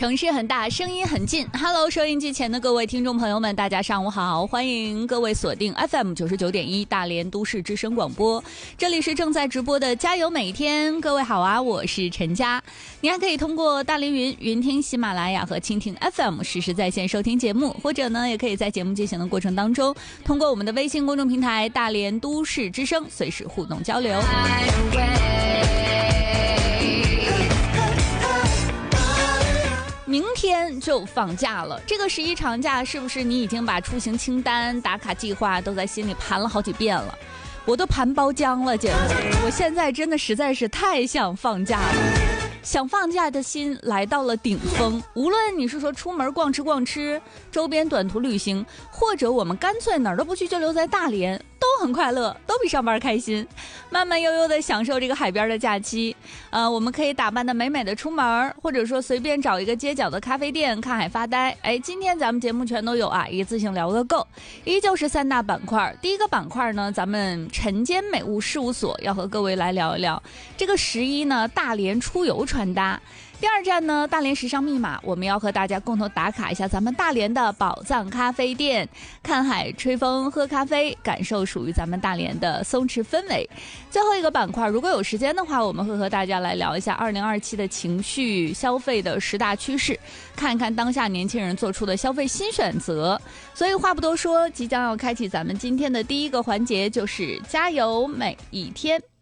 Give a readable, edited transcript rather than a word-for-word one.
城市很大，声音很近。Hello， 收音机前的各位听众朋友们，大家上午好，欢迎各位锁定 FM99.1 大连都市之声广播，这里是正在直播的加油每一天。各位好啊，我是陈佳。你还可以通过大连云听、喜马拉雅和蜻蜓 FM 实时在线收听节目，或者呢，也可以在节目进行的过程当中，通过我们的微信公众平台大连都市之声随时互动交流。明天就放假了，这个11长假是不是你已经把出行清单、打卡计划都在心里盘了好几遍了？我都盘包浆了，简直！我现在真的实在是太想放假了，想放假的心来到了顶峰。无论你是说出门逛吃，周边短途旅行，或者我们干脆哪儿都不去就留在大连，都很快乐，都比上班开心。慢慢悠悠的享受这个海边的假期，我们可以打扮的美美的出门，或者说随便找一个街角的咖啡店看海发呆。今天咱们节目全都有啊，一次性聊个够。依旧是3大板块，第一个板块呢，咱们晨间美物事务所要和各位来聊一聊这个11呢大连出游穿搭。第二站呢，大连时尚密码，我们要和大家共同打卡一下咱们大连的宝藏咖啡店，看海、吹风、喝咖啡，感受属于咱们大连的松弛氛围。最后一个板块，如果有时间的话，我们会和大家来聊一下2027的情绪消费的10大趋势，看一看当下年轻人做出的消费新选择。所以话不多说，即将要开启咱们今天的第一个环节，就是加油每一天。